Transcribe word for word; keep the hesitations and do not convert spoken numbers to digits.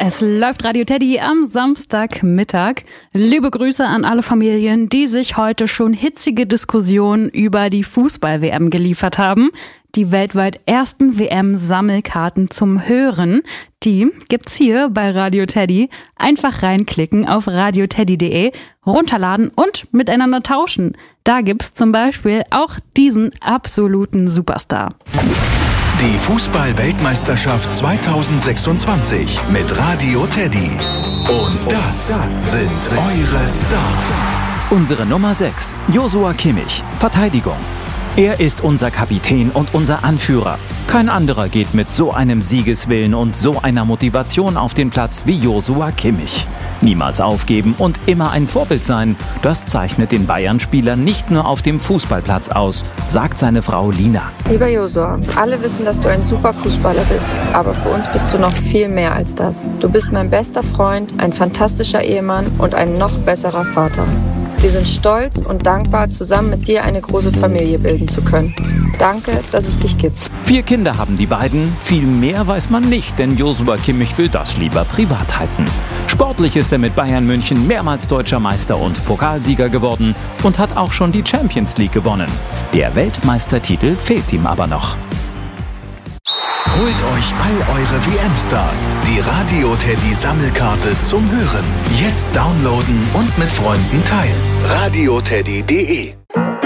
Es läuft Radio Teddy am Samstagmittag. Liebe Grüße an alle Familien, die sich heute schon hitzige Diskussionen über die Fußball-W M geliefert haben. Die weltweit ersten W M-Sammelkarten zum Hören, die gibt's hier bei Radio Teddy. Einfach reinklicken auf radioteddy punkt de, runterladen und miteinander tauschen. Da gibt's zum Beispiel auch diesen absoluten Superstar. Die Fußball-Weltmeisterschaft zweitausendsechsundzwanzig mit Radio Teddy. Und das sind eure Stars. Unsere Nummer sechs, Joshua Kimmich, Verteidigung. Er ist unser Kapitän und unser Anführer. Kein anderer geht mit so einem Siegeswillen und so einer Motivation auf den Platz wie Joshua Kimmich. Niemals aufgeben und immer ein Vorbild sein, das zeichnet den Bayern-Spieler nicht nur auf dem Fußballplatz aus, sagt seine Frau Lina. Lieber Joshua, alle wissen, dass du ein super Fußballer bist, aber für uns bist du noch viel mehr als das. Du bist mein bester Freund, ein fantastischer Ehemann und ein noch besserer Vater. Wir sind stolz und dankbar, zusammen mit dir eine große Familie bilden zu können. Danke, dass es dich gibt. Vier Kinder haben die beiden, viel mehr weiß man nicht, denn Joshua Kimmich will das lieber privat halten. Sportlich ist er mit Bayern München mehrmals deutscher Meister und Pokalsieger geworden und hat auch schon die Champions League gewonnen. Der Weltmeistertitel fehlt ihm aber noch. Holt euch all eure W M-Stars. Die Radio Teddy Sammelkarte zum Hören. Jetzt downloaden und mit Freunden teilen. radioteddy punkt de